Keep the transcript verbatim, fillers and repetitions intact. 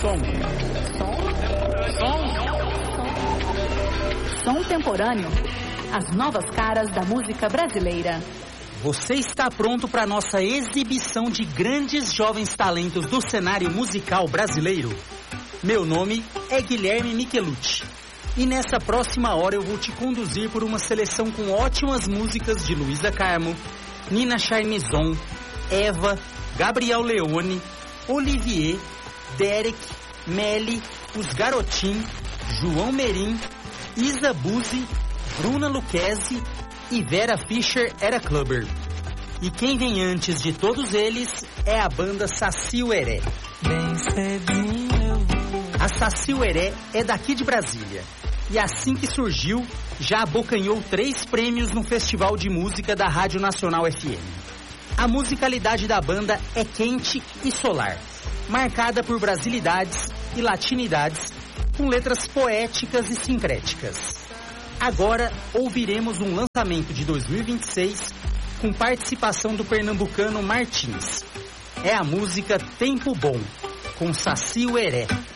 Som. Som. Som. Som temporâneo. As novas caras da música brasileira. Você está pronto para a nossa exibição de grandes jovens talentos do cenário musical brasileiro? Meu nome é Guilherme Michelucci. E nessa próxima hora eu vou te conduzir por uma seleção com ótimas músicas de Luísa Carmo, Nina Charmison, Eva, Gabriel Leone, Olivier, Derek, Melly, Os Garotim, João Merim, Isa Buzzi, Bruna Lucchesi e Vera Fischer Era Clubber. E quem vem antes de todos eles é a banda Saci Ueré. Bem cedinho. A Saci Ueré é daqui de Brasília. E assim que surgiu, já abocanhou três prêmios no Festival de Música da Rádio Nacional F M. A musicalidade da banda é quente e solar, marcada por brasilidades e latinidades, com letras poéticas e sincréticas. Agora ouviremos um lançamento de dois mil e vinte e seis com participação do pernambucano Martins. É a música Tempo Bom, com Saci Ueré.